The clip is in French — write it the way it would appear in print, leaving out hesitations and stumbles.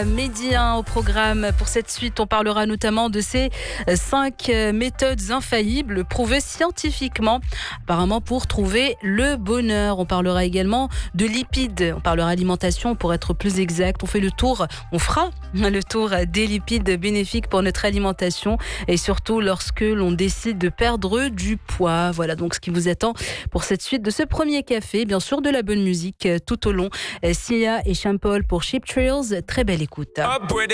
Mehdi au programme. Pour cette suite, on parlera notamment de ces 5 méthodes infaillibles prouvées scientifiquement, apparemment pour trouver le bonheur. On parlera également de lipides, on parlera alimentation pour être plus exact. On fera le tour des lipides bénéfiques pour notre alimentation et surtout lorsque l'on décide de perdre du poids. Voilà donc ce qui vous attend pour cette suite de ce premier café. Bien sûr, de la bonne musique tout au long. Sia et Sean Paul pour Cheap Thrills. Très belle écoute.